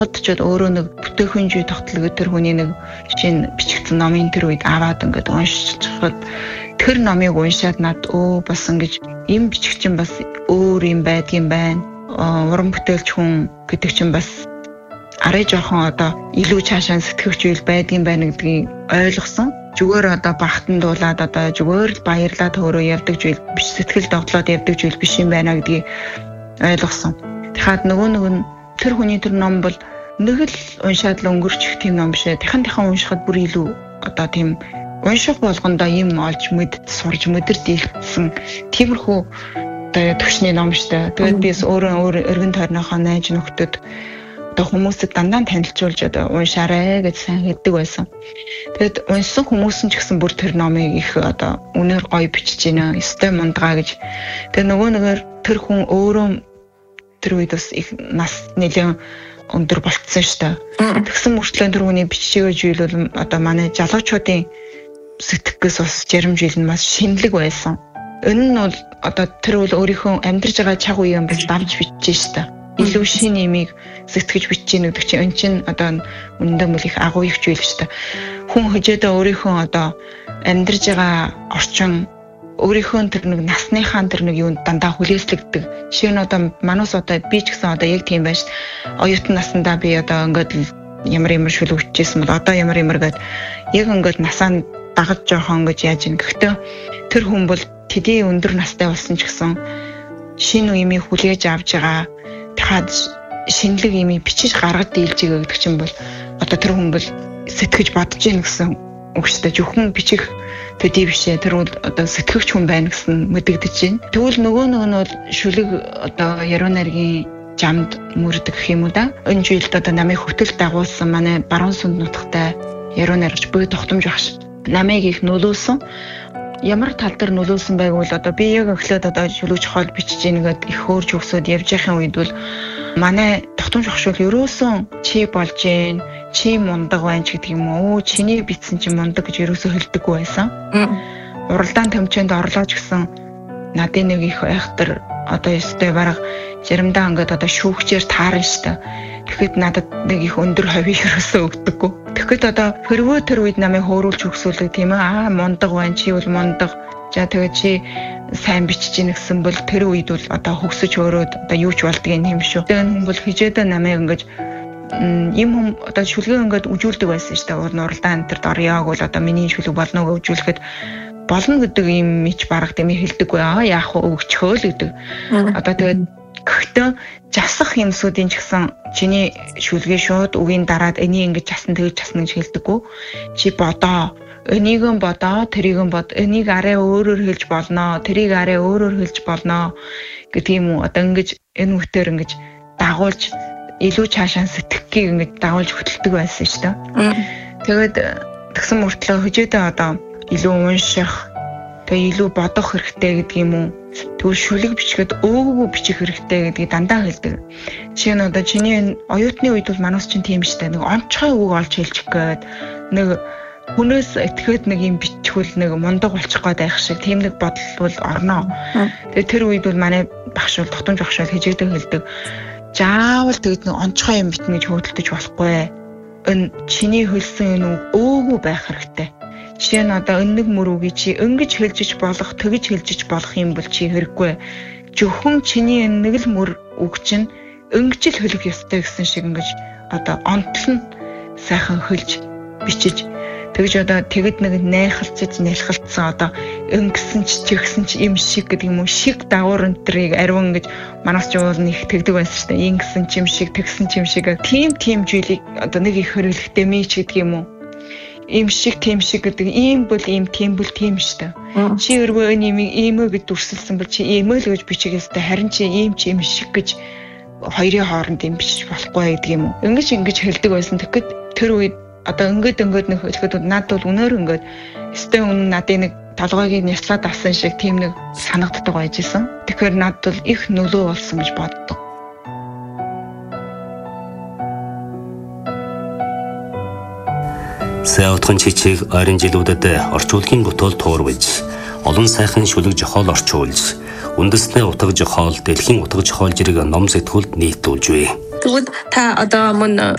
Одчод өөрөө нэг бүтээгдэхүүн тогтолцоо тэр хүний нэг шинэ бичигдсэн номын тэр үед аваад ингээд уншчихад тэр номыг уншаад над бас ингэж ийм бичигчин бас өөр юм байдгийн байна. Уран бүтээлч хүн гэдэг чинь бас арай жоохон одоо илүү цаашаа сэтгэвч үйл байдгийн байна гэдгийг ойлгосон. Зүгээр одоо багтан дуулаад одоо зүгээр л баярлаад өөрөө явдаг зүйл биш, сэтгэл догтлоод явдаг зүйл биш юм байна гэдгийг ойлгосон. Тэгэхээр нөгөө нь тэр хүний тэр ном бол нэг л уншаад л өнгөрчих тийм ном биш ээ. Дахин уншихад бүр илүү одоо тийм унших болгондоо юм олж мэдд сурж мэдэрд илтсэн тиймэрхүү одоо төвчний ном шүү дээ. Тэгээд би өөрөө өргөн тойрныхоо найз нөхдөд одоо хүмүүсд дандаа танилцуулж одоо уншаарай гэж сайн хэлдэг байсан. Тэгэд уншсан хүмүүс нь ч гэсэн бүр тэр номыг их одоо үнээр гоё бичиж байна. Өстэй мундгаа гэж. Тэгээ нөгөөр тэр хүн өөрөө тэр үед бас их нас нэлээд өндөр болцсон шүү дээ. Тэгсэн мөртлөө тэр хүний бичиж зүйл бол одоо манай залуучуудын сэтгэгээс бас жаримжил нь маш шинэлэг байсан. Энэ нь бол одоо тэр бол өөрийнхөө амьдарч байгаа цаг үеийн бас давж бичиж шүү дээ. Илүү шинэ имийг сэтгэж бичиж нэгдэг чинь эн чинь одоо үнэндээ бол их агуу их зүйл шүү дээ. Хүн хөжөөдөө өөрийнхөө одоо амьдарж байгаа орчин өөрийнхөө тэр нэг насныхаа тэр нэг юунд дандаа хүлээслэгдэг. Жишээ нь одоо манус одоо би ч гэсэн одоо яг тийм байж оюутан наснда би одоо ингээд ямар шүлгвчижсэн бол одоо ямар гэд яг ингээд насаа дагаж жоохон гэж яаж ин гэхдээ тэр хүн бол тэдний өндөр настай болсон ч гэсэн шинэ үеийг хүлээж авж байгаа. Дахиад шинэлэг имийг бичиж гаргаж дийлж байгаа гэдэг чинь бол одоо тэр хүн бол сэтгэж бодож ийн гэсэн үг шүү дээ. Зөвхөн бичих төдий бишээ тэр бол одоо сэтгэгч хүн байна гэсэн мэдэгдэж байна. Тэгвэл нөгөө нь бол шүлэг одоо яруу найргийн жамд мөрдөг гэх юм уу да. Энэ жилд одоо намайг хөтөл дагуулсан манай баруун сүнд нутагтай яруу найрагч буй тогтомж багш намайг их нөлөөлсөн. Ямар тал дээр нөлөөлсөн байг бол одоо би яг эхлээд одоо шүлэг чохол бичиж ийнгээд их хөөрж өгсөд явж байхын үед бол манай тогтомж багш бол ерөөсөн чи болж гин чи мундаг байна ч гэдэг юм уу чиний бичсэн чи мундаг гэж ерөөсөө хэлдэггүй байсан. Уралдаан томчонд орлооч гэсэн надын нэг их айхтар одоо өстэй бараг жаримдаа ингээд одоо шүүгчээр таарна штэ. Тэгэхэд надад нэг их өндөр хавийг ерөөсөө өгдөггүй. Тэгэхэд одоо хэрвээ тэр үед намайг хөөрүүлж өгсүүлдэг тийм ээ мундаг байна чи бол мундаг. За тэгээ чи сайн бичиж ийн гэсэн бол тэр үед бол одоо хөгсөж өөрөөд одоо юу ч болдгийг юм шүү. Тэгээ хүн бол хижээдээ намайг ингээд ийм хүм одоо шүлгээ ингээд үжүүлдэг байсан шүү дээ. Уралдаан тэр дорёог бол одоо миний шүлэг болно гэж үжүүлэхэд болно гэдэг юм ич бараг тийм хэлдэггүй яах вэ өгчхөө л гэдэг. Одоо тэгээд гэхдээ жасах юмсуудын ч гэсэн чиний шүлгээ шууд үгийн дараад энийг ингэж часан тэгж часна гэж хэлдэггүй. Чи бодоо энийг нь бодоо тэрийг нь бод энийг арай өөрөөр хэлж болно тэрийг арай өөрөөр хэлж болно гэдэг юм уу. Одоо ингэж энэ үгээр ингэж дагуулж илүү цаашаа сэтгэхийг ингэж дагуулж хөтэлдэг байсан шүү дээ. Тэгээд тэгсэн мөртлөө хөжөөдөө одоо илүү унших тэгээ илүү бодох хэрэгтэй гэдэг юм уу. Тэгвэл шүлэг бичгээд өөөгөө бичих хэрэгтэй гэдгийг дандаа хэлдэг. Жишээ нь одоо чиний оюутны үед бол манус чинь тийм штэ нэг онцгой үг олж хэлчих гээд нэг хүнээс этгээд нэг юм биччихвэл нэг мундаг болчих гээд байх шиг тийм нэг бодол бол орноо. Тэгээ тэр үед бол манай багш бол тогтомж багш бол хижээдээ хэлдэг. Заавал тэгэд нэг онцгой юм битнэ гэж хөдөлдөж болохгүй. Энэ чиний хэлсэн энэ үг өөөгөө байх хэрэгтэй. Жишээ нь одоо өнөг мөрөгийг чи ингэж хэлжиж болох, тэгж хэлжиж болох юм бол чи хэрэггүй. Зөвхөн чиний нэг л мөр үг чинь ингэж л хэлэх ёстой гэсэн шиг ингэж одоо онтол нь сайхан хэлж бичиж тэгж одоо тэгэд нэг найхалцаж нэлхэлцсэн одоо өнгөсөн ч чигсэн ч юм шиг гэдэг юм уу шиг дагуур өнтрийг ариун гэж манаас ч уул нэг тэгдэг байсан шүү дээ. Ингэсэн ч юм шиг тэгсэн ч юм шиг тийм зүйлийг одоо нэг их хөрөлттэй мэж гэдэг юм уу. Ийм шиг тийм шиг гэдэг ийм бол ийм тийм бол тийм штэ. Чи өргөө энэ иймээ гэж дүрсэлсэн бол чи иймээ л гэж бичих ёстой. Харин чи ийм ч юм шиг гэж хоёрын хооронд юм бичиж болохгүй гэдэг юм уу. Ингэж хэлдэг байсан. Тэгэхэд тэр үед одоо ингээд нэг хэлэхэд надад бол өнөөр ингээд өстэй үнэн надын нэг толгойг няслаад авсан шиг тийм нэг санагддаг байжсэн. Тэгэхээр надад бол их нөлөө болсон гэж боддог. Сая утгын чичиг ойрын жилүүдэд орчуулгын готол туурвж олон сайхан шүлэг жохол орчуулж үндэснээ утга жохол дэлхийн утга жохол зэрэг ном сэтгүүлд нийтүүлж бай. Тэгвэл та одоо мөн